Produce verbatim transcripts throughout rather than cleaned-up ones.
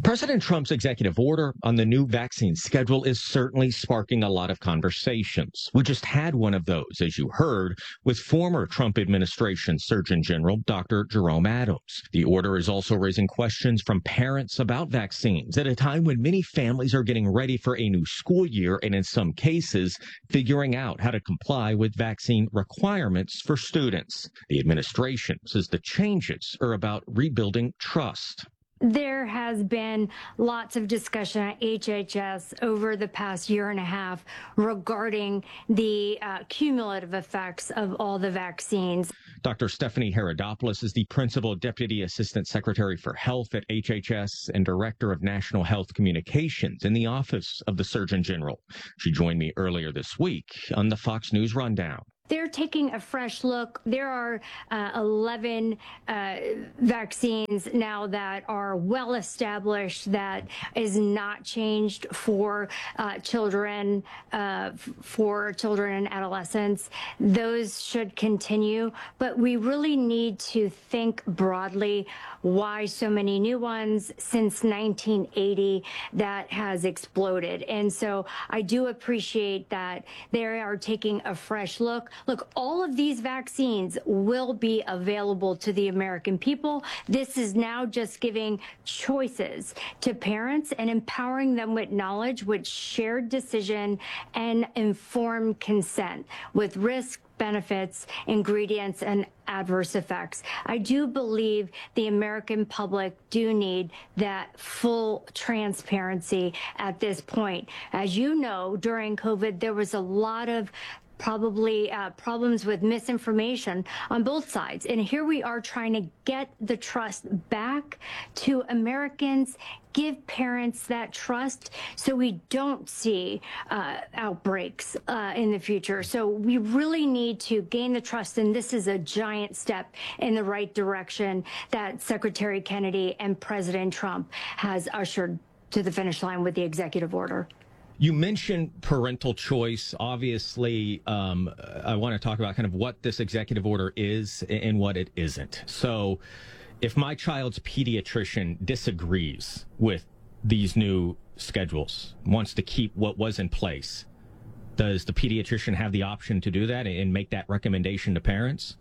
President Trump's executive order on the new vaccine schedule is certainly sparking a lot of conversations. We just had one of those, as you heard, with former Trump administration Surgeon General Doctor Jerome Adams. The order is also raising questions from parents about vaccines at a time when many families are getting ready for a new school year and in some cases figuring out how to comply with vaccine requirements for students. The administration says the changes are about rebuilding trust. There has been lots of discussion at H H S over the past year and a half regarding the uh, cumulative effects of all the vaccines. Doctor Stephanie Herodopoulos is the Principal Deputy Assistant Secretary for Health at H H S and Director of National Health Communications in the Office of the Surgeon General. She joined me earlier this week on the Fox News Rundown. They're taking a fresh look. There are uh, eleven uh, vaccines now that are well established that is not changed for uh, children, uh, for children and adolescents. Those should continue, but we really need to think broadly why so many new ones since nineteen eighty that has exploded. And so I do appreciate that they are taking a fresh look. Look, all of these vaccines will be available to the American people. This is now just giving choices to parents and empowering them with knowledge, with shared decision and informed consent with risk, benefits, ingredients, and adverse effects. I do believe the American public do need that full transparency at this point. As you know, during COVID, there was a lot of probably uh, problems with misinformation on both sides. And here we are trying to get the trust back to Americans, give parents that trust so we don't see uh, outbreaks uh, in the future. So we really need to gain the trust, and this is a giant step in the right direction that Secretary Kennedy and President Trump has ushered to the finish line with the executive order. You mentioned parental choice. Obviously, um, I want to talk about kind of what this executive order is and what it isn't. So if my child's pediatrician disagrees with these new schedules, wants to keep what was in place, does the pediatrician have the option to do that and make that recommendation to parents?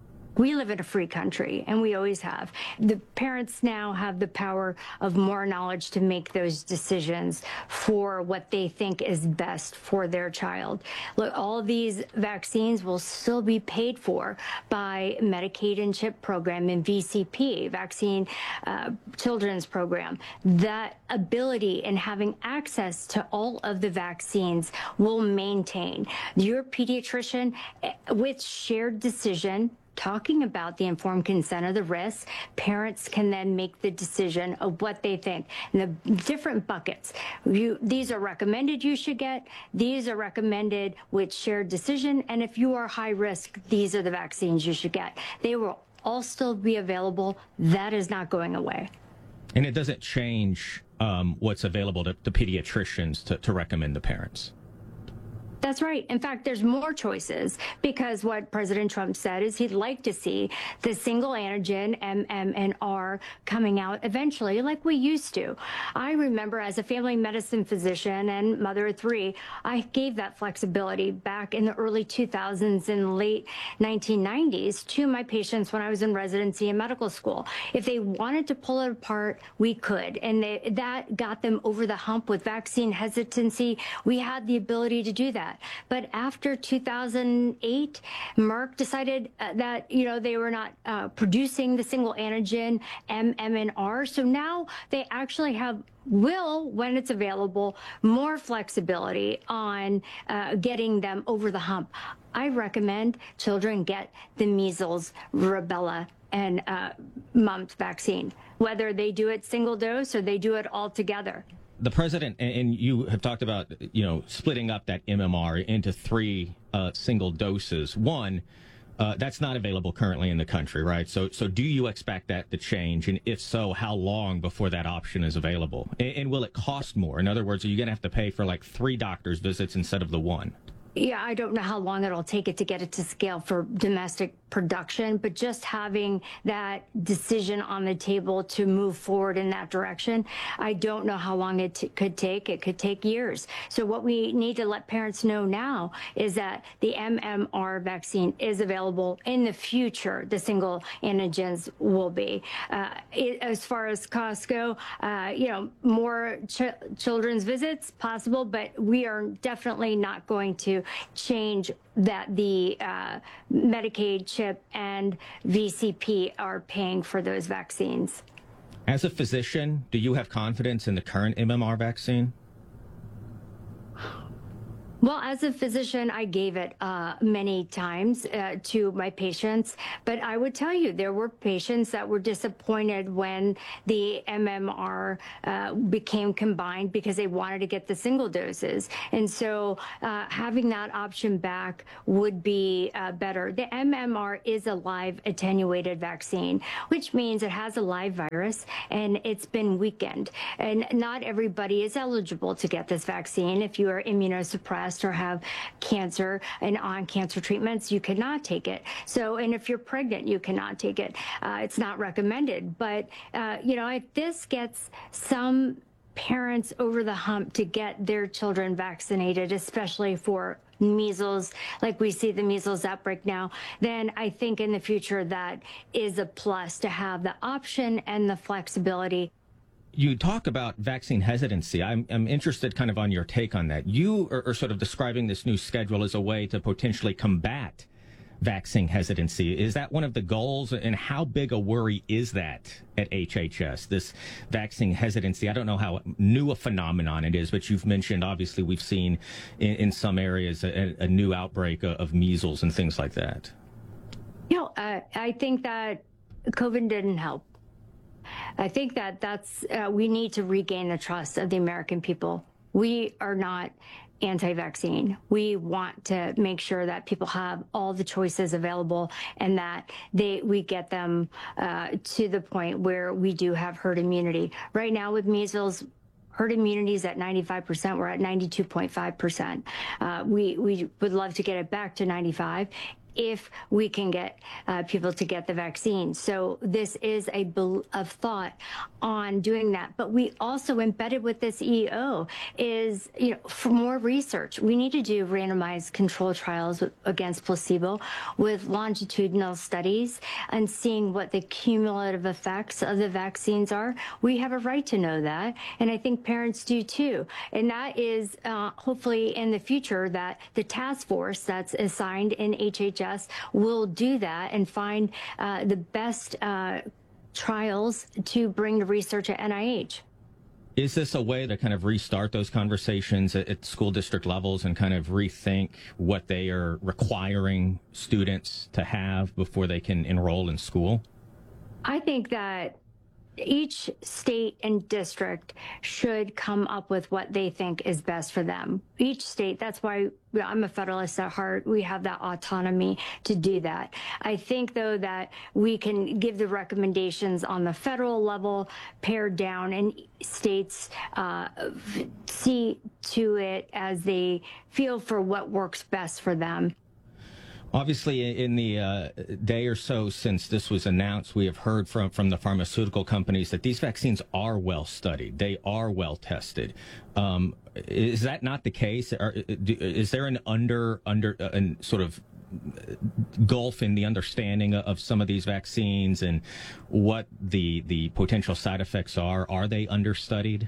We live in a free country, and we always have. The parents now have the power of more knowledge to make those decisions for what they think is best for their child. Look, all of these vaccines will still be paid for by Medicaid and CHIP program and V C P, Vaccine uh, Children's Program. That ability and having access to all of the vaccines will maintain. Your pediatrician, with shared decision, talking about the informed consent of the risks, parents can then make the decision of what they think. And the different buckets, you, these are recommended you should get, these are recommended with shared decision, and if you are high risk, these are the vaccines you should get. They will all still be available. That is not going away. And it doesn't change um, what's available to, to pediatricians to, to recommend to parents. That's right. In fact, there's more choices because what President Trump said is he'd like to see the single antigen M M and R coming out eventually like we used to. I remember as a family medicine physician and mother of three, I gave that flexibility back in the early two thousands and late nineteen nineties to my patients when I was in residency in medical school. If they wanted to pull it apart, we could. And they, that got them over the hump with vaccine hesitancy. We had the ability to do that. But after two thousand eight, Merck decided uh, that, you know, they were not uh, producing the single antigen M M and R. So now they actually have will, when it's available, more flexibility on uh, getting them over the hump. I recommend children get the measles, rubella, and uh, mumps vaccine, whether they do it single dose or they do it all together. The president and you have talked about, you know, splitting up that M M R into three uh, single doses. One, uh, that's not available currently in the country, right? So, so do you expect that to change? And if so, how long before that option is available? And, and will it cost more? In other words, are you going to have to pay for like three doctor's visits instead of the one? Yeah, I don't know how long it'll take it to get it to scale for domestic production, but just having that decision on the table to move forward in that direction, I don't know how long it t- could take. It could take years. So what we need to let parents know now is that the M M R vaccine is available in the future. The single antigens will be. Uh, it, as far as costs go, uh, you know, more ch- children's visits possible, but we are definitely not going to change that the uh, Medicaid chip and V C P are paying for those vaccines. As a physician, do you have confidence in the current M M R vaccine? Well, as a physician, I gave it uh, many times uh, to my patients, but I would tell you there were patients that were disappointed when the M M R uh, became combined because they wanted to get the single doses. And so uh, having that option back would be uh, better. The M M R is a live attenuated vaccine, which means it has a live virus and it's been weakened. And not everybody is eligible to get this vaccine. If you are immunosuppressed or have cancer and on cancer treatments, you cannot take it. So, and if you're pregnant, you cannot take it. Uh, it's not recommended. But, uh, you know, if this gets some parents over the hump to get their children vaccinated, especially for measles, like we see the measles outbreak now, then I think in the future that is a plus to have the option and the flexibility. You talk about vaccine hesitancy. I'm, I'm interested kind of on your take on that. You are, are sort of describing this new schedule as a way to potentially combat vaccine hesitancy. Is that one of the goals? And how big a worry is that at H H S, this vaccine hesitancy? I don't know how new a phenomenon it is, but you've mentioned, obviously, we've seen in, in some areas a, a new outbreak of, of measles and things like that. You know, uh, I think that COVID didn't help. I think that that's, uh, we need to regain the trust of the American people. We are not anti-vaccine. We want to make sure that people have all the choices available and that they we get them uh, to the point where we do have herd immunity. Right now with measles, herd immunity is at ninety-five percent. We're at ninety-two point five percent. Uh, we, we would love to get it back to ninety-five if we can get uh, people to get the vaccine. So this is a bel- of thought on doing that. But we also embedded with this E O is, you know, for more research. We need to do randomized control trials against placebo with longitudinal studies and seeing what the cumulative effects of the vaccines are. We have a right to know that. And I think parents do too. And that is uh, hopefully in the future that the task force that's assigned in H H S will do that and find uh, the best uh, trials to bring to research at N I H. Is this a way to kind of restart those conversations at, at school district levels and kind of rethink what they are requiring students to have before they can enroll in school? I think that each state and district should come up with what they think is best for them. Each state, that's why I'm a Federalist at heart. We have that autonomy to do that. I think, though, that we can give the recommendations on the federal level, pared down, and states uh, see to it as they feel for what works best for them. Obviously, in the uh, day or so since this was announced, we have heard from, from the pharmaceutical companies that these vaccines are well studied. They are well tested. Um, is that not the case? Are, is there an under under uh, an sort of gulf in the understanding of some of these vaccines and what the the potential side effects are? Are they understudied?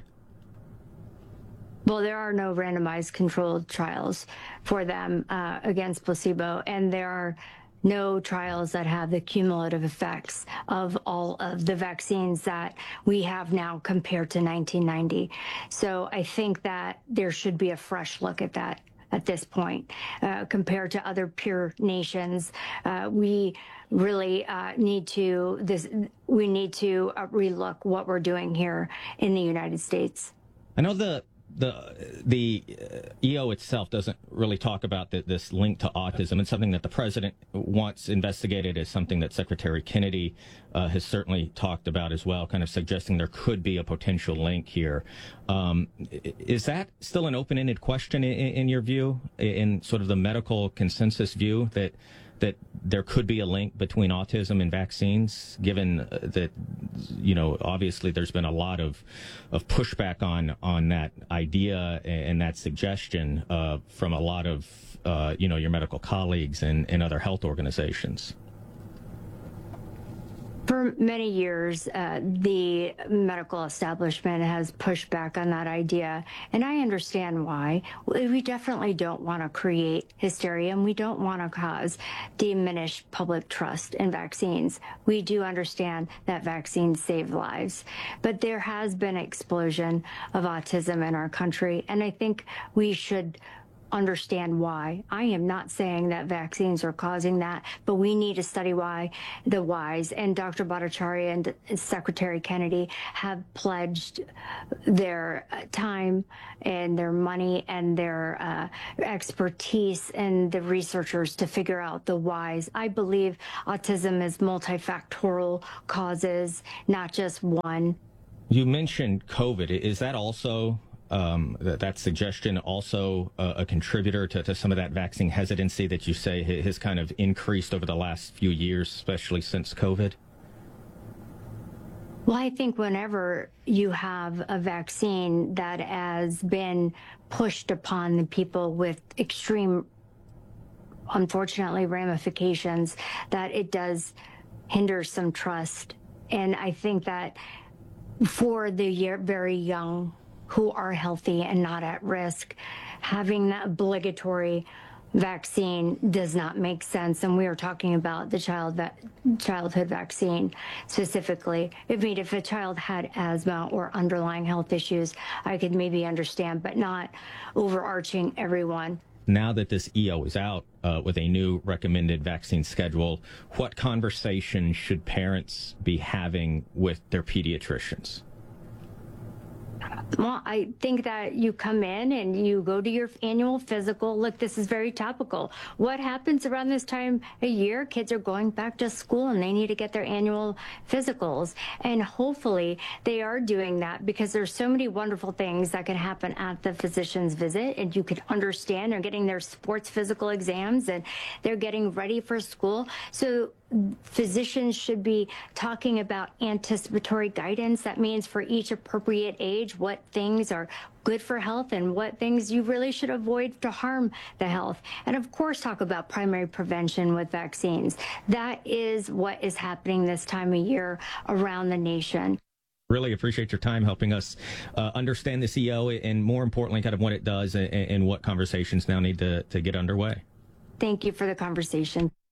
Well, there are no randomized controlled trials for them uh, against placebo, and there are no trials that have the cumulative effects of all of the vaccines that we have now compared to nineteen ninety. So I think that there should be a fresh look at that at this point. Uh, compared to other peer nations, uh, we really uh, need to this. We need to uh, relook what we're doing here in the United States. I know the the the uh, E O itself doesn't really talk about the, this link to autism. It's something that the president wants investigated, is something that Secretary Kennedy uh, has certainly talked about as well, kind of suggesting there could be a potential link here. Um, is that still an open-ended question in, in your view, in sort of the medical consensus view, that that there could be a link between autism and vaccines, given uh, that, you know, obviously there's been a lot of, of pushback on, on that idea and that suggestion uh, from a lot of, uh, you know, your medical colleagues and, and other health organizations? For many years, uh, the medical establishment has pushed back on that idea, and I understand why. We definitely don't want to create hysteria, and we don't want to cause diminished public trust in vaccines. We do understand that vaccines save lives, but there has been an explosion of autism in our country, and I think we should understand why. I am not saying that vaccines are causing that, but we need to study why, the whys. And Doctor Bhattacharya and Secretary Kennedy have pledged their time and their money and their uh, expertise and the researchers to figure out the whys. I believe autism is multifactorial causes, not just one. You mentioned COVID. Is that also Um, that, that suggestion also uh, a contributor to, to some of that vaccine hesitancy that you say has kind of increased over the last few years, especially since COVID? Well, I think whenever you have a vaccine that has been pushed upon the people with extreme, unfortunately, ramifications, that it does hinder some trust. And I think that for the year, very young who are healthy and not at risk, having that obligatory vaccine does not make sense. And we are talking about the child va- childhood vaccine specifically. I mean, if a child had asthma or underlying health issues, I could maybe understand, but not overarching everyone. Now that this E O is out uh, with a new recommended vaccine schedule, what conversation should parents be having with their pediatricians? Well, I think that you come in and you go to your annual physical. Look, this is very topical. What happens around this time a year? Kids are going back to school and they need to get their annual physicals. And hopefully they are doing that, because there's so many wonderful things that can happen at the physician's visit. And you could understand they're getting their sports physical exams and they're getting ready for school. So physicians should be talking about anticipatory guidance. That means for each appropriate age, what things are good for health and what things you really should avoid to harm the health. And of course, talk about primary prevention with vaccines. That is what is happening this time of year around the nation. Really appreciate your time helping us uh, understand this E O and, more importantly, kind of what it does and, and what conversations now need to, to get underway. Thank you for the conversation.